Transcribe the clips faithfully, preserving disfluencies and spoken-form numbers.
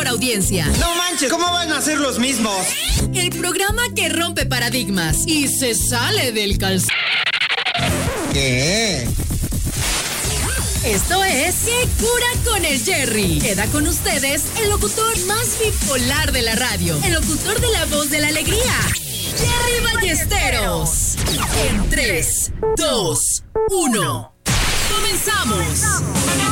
nuestra audiencia. No manches, ¿cómo van a ser los mismos? El programa que rompe paradigmas y se sale del calzón. ¿Qué? Esto es ¿Qué cura con el Jerry? Queda con ustedes el locutor más bipolar de la radio, el locutor de la voz de la alegría, Jerry Ballesteros. En tres, dos, uno. ¡Comenzamos!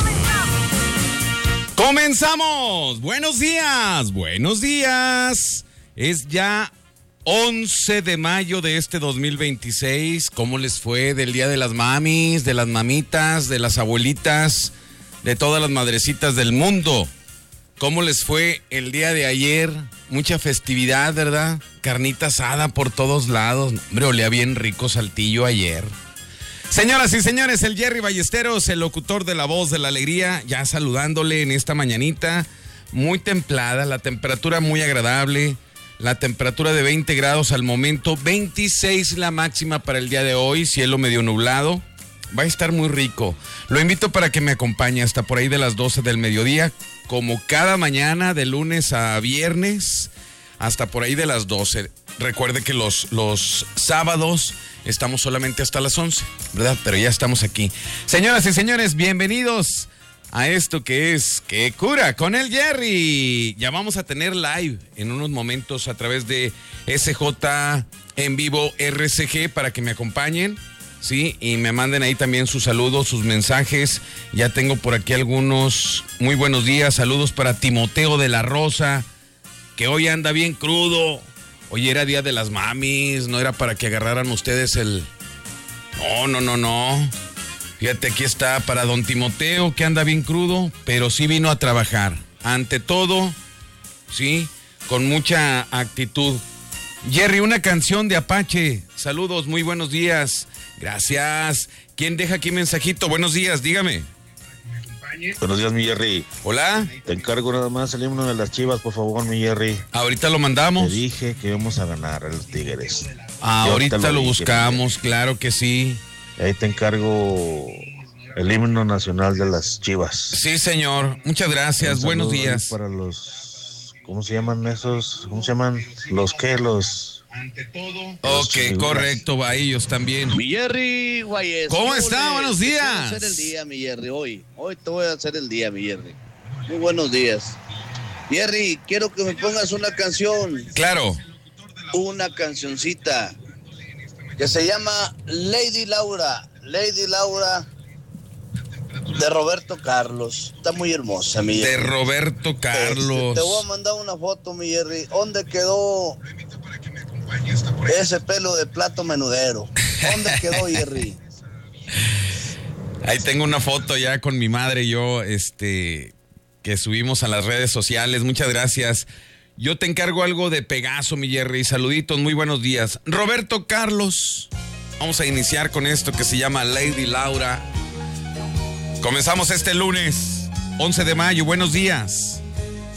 ¡Comenzamos! ¡Buenos días! ¡Buenos días! Es ya once de mayo de este dos mil veintiséis. ¿Cómo les fue del Día de las Mamis, de las mamitas, de las abuelitas, de todas las madrecitas del mundo? ¿Cómo les fue el día de ayer? Mucha festividad, ¿verdad? Carnita asada por todos lados. Hombre, olía bien rico Saltillo ayer. Señoras y señores, el Jerry Ballesteros, el locutor de la voz de la alegría, ya saludándole en esta mañanita, muy templada, la temperatura muy agradable, la temperatura de veinte grados al momento, veintiséis la máxima para el día de hoy, cielo medio nublado, va a estar muy rico. Lo invito para que me acompañe hasta por ahí de las doce del mediodía, como cada mañana de lunes a viernes, hasta por ahí de las doce. Recuerde que los, los sábados estamos solamente hasta las once, ¿verdad? Pero ya estamos aquí. Señoras y señores, bienvenidos a esto que es ¿Qué cura con el Jerry? Ya vamos a tener live en unos momentos a través de S J en vivo R C G para que me acompañen, ¿sí? Y me manden ahí también sus saludos, sus mensajes. Ya tengo por aquí algunos. Muy buenos días, saludos para Timoteo de la Rosa, que hoy anda bien crudo. Hoy era día de las mamis, no era para que agarraran ustedes el... No, no, no, no. Fíjate, aquí está para don Timoteo, que anda bien crudo, pero sí vino a trabajar. Ante todo, sí, con mucha actitud. Jerry, una canción de Apache. Saludos, muy buenos días. Gracias. ¿Quién deja aquí mensajito? Buenos días, dígame. Buenos días, mi Jerry. Hola. Te encargo nada más el himno de las Chivas, por favor, mi Jerry. Ahorita lo mandamos. Te dije que íbamos a ganar a los Tigres. Ah, ahorita lo, lo dije, buscamos, claro que sí. Ahí te encargo el himno nacional de las Chivas. Sí, señor. Muchas gracias. Buenos días. Para los... ¿Cómo se llaman esos? ¿Cómo se llaman? ¿Los qué? Los... Ante todo. Ok, correcto, va ellos también. Mi Jerry Guayes. ¿Cómo está? Buenos días. Te voy a hacer el día, mi Jerry, hoy. Hoy te voy a hacer el día, mi Jerry. Muy buenos días. Jerry, quiero que me pongas una canción. Claro. Una cancioncita que se llama Lady Laura. Lady Laura de Roberto Carlos. Está muy hermosa, mi Jerry. De Roberto Carlos. Este, te voy a mandar una foto, mi Jerry. ¿Dónde quedó ese pelo de plato menudero? ¿Dónde quedó, Jerry? Ahí tengo una foto ya con mi madre y yo, este, que subimos a las redes sociales. Muchas gracias. Yo te encargo algo de Pegaso, mi Jerry. Saluditos, muy buenos días. Roberto Carlos. Vamos a iniciar con esto que se llama Lady Laura. Comenzamos este lunes, once de mayo. Buenos días.